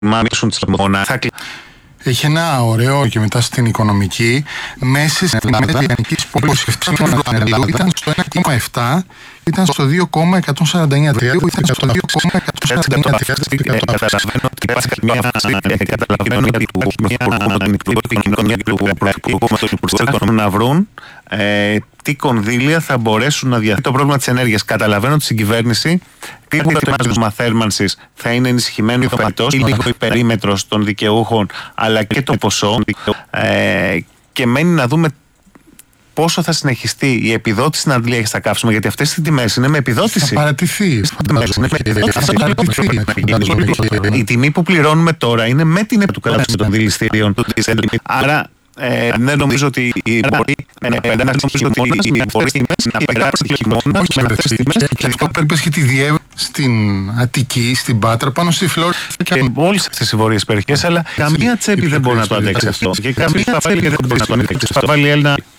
μίσουν τις μονάδες. Έχει ένα ωραίο και μετά στην οικονομική μέση στην λιανικής πόλης ήταν στο 1,7, ήταν στο 2,149. Ήταν στο 2,149. Καταλαβαίνω ότι να βρουν τι κονδύλια θα μπορέσουν να διαθέτουν το πρόβλημα της ενέργειας. Καταλαβαίνω ότι στην κυβέρνηση το επίπεδο θέρμανσης θα είναι ενισχυμένο φέτος, λίγο η περίμετρος των δικαιούχων αλλά και το ποσό, και μένει να δούμε πόσο θα συνεχιστεί η επιδότηση στην αντλία στα καύσιμα, γιατί αυτές οι τιμές είναι με επιδότηση. Θα παρατηθεί. Η τιμή που πληρώνουμε τώρα είναι με την επιδότηση του κράτους των δηληστηρίων. Άρα δεν νομίζω ότι μπορεί να περάσει το χειμώνα με αυτές τις τιμές. Και αυτό περιπέσει και τη διεύρυνση στην Αττική, στην Πάτρα, πάνω στη Φλόριντα. Και όλες αυτές οι βόρειες περιοχές, αλλά καμία τσέπη δεν μπορεί να το αντέξει αυτό. Και καμία τσέπη δεν μπορεί να το αντέξει. Θα βάλει Έλληνα